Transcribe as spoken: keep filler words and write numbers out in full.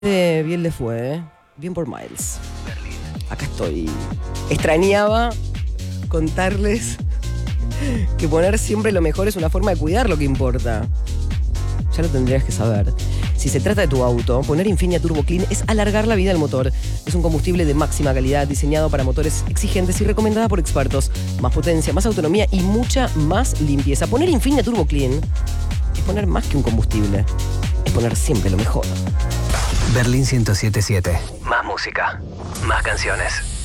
Eh, bien le fue, ¿eh? Bien por Miles. Acá estoy. Extrañaba contarles que poner siempre lo mejor es una forma de cuidar lo que importa. Ya lo tendrías que saber. Si se trata de tu auto, poner Infinia Turbo Clean es alargar la vida del motor. Es un combustible de máxima calidad diseñado para motores exigentes y recomendada por expertos. Más potencia, más autonomía y mucha más limpieza. Poner Infinia Turbo Clean es poner más que un combustible. Es poner siempre lo mejor. Berlín ciento siete punto siete. Más música, más canciones.